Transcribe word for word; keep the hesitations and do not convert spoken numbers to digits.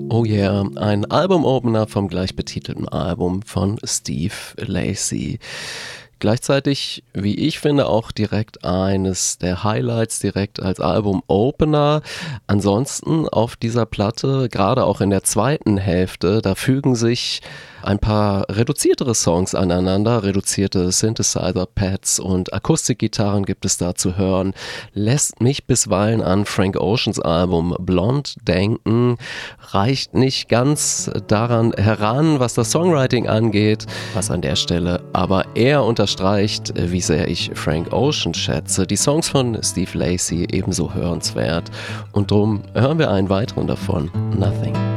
Oh yeah, ein Albumopener vom gleichbetitelten Album von Steve Lacy. Gleichzeitig, wie ich finde, auch direkt eines der Highlights direkt als Album-Opener. Ansonsten auf dieser Platte, gerade auch in der zweiten Hälfte, da fügen sich ein paar reduziertere Songs aneinander, reduzierte Synthesizer-Pads und Akustikgitarren gibt es da zu hören. Lässt mich bisweilen an Frank Oceans Album Blonde denken, reicht nicht ganz daran heran, was das Songwriting angeht, was an der Stelle aber eher unterstreicht, wie sehr ich Frank Ocean schätze. Die Songs von Steve Lacy ebenso hörenswert und drum hören wir einen weiteren davon, Nothing.